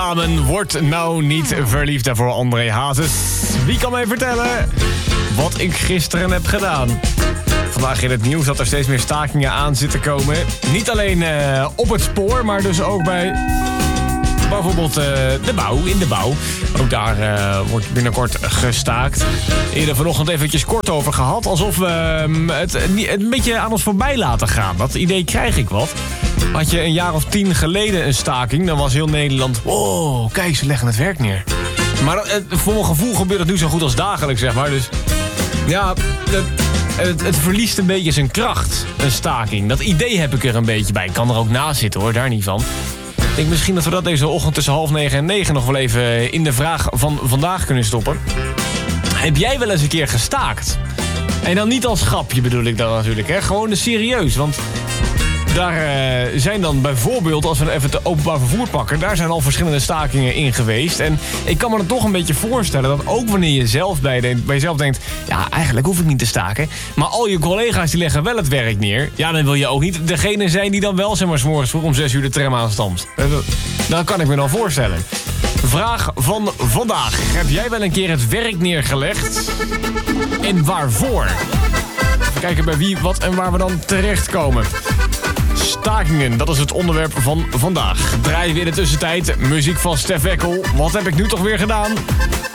Damen, word nou niet verliefd voor André Hazes. Wie kan mij vertellen wat ik gisteren heb gedaan? Vandaag in het nieuws dat er steeds meer stakingen aan zitten komen. Niet alleen op het spoor, maar dus ook bij bijvoorbeeld in de bouw. Ook daar wordt binnenkort gestaakt. Eerder vanochtend eventjes kort over gehad. Alsof we het een beetje aan ons voorbij laten gaan. Dat idee krijg ik wat. Had je een jaar of 10 geleden een staking, dan was heel Nederland... Wow, kijk, ze leggen het werk neer. Maar voor mijn gevoel gebeurt het nu zo goed als dagelijks, zeg maar. Dus ja, het verliest een beetje zijn kracht, een staking. Dat idee heb ik er een beetje bij. Ik kan er ook naast zitten, hoor, daar niet van. Ik denk misschien dat we dat deze ochtend tussen 8:30 en 9 nog wel even in de vraag van vandaag kunnen stoppen. Heb jij wel eens een keer gestaakt? En dan niet als grapje bedoel ik dan natuurlijk, hè? Gewoon serieus, want daar zijn dan bijvoorbeeld, als we even het openbaar vervoer pakken, daar zijn al verschillende stakingen in geweest. En ik kan me dan toch een beetje voorstellen dat ook wanneer je zelf bij jezelf denkt, ja, eigenlijk hoef ik niet te staken, maar al je collega's die leggen wel het werk neer, ja, dan wil je ook niet degene zijn die dan wel, zeg maar, 's morgens vroeg om 6 uur de tram aanstampt. Dat kan ik me dan voorstellen. Vraag van vandaag. Heb jij wel een keer het werk neergelegd? En waarvoor? Even kijken bij wie, wat en waar we dan terechtkomen. Stakingen, dat is het onderwerp van vandaag. Draaien we in de tussentijd muziek van Stef Eckel. Wat heb ik nu toch weer gedaan?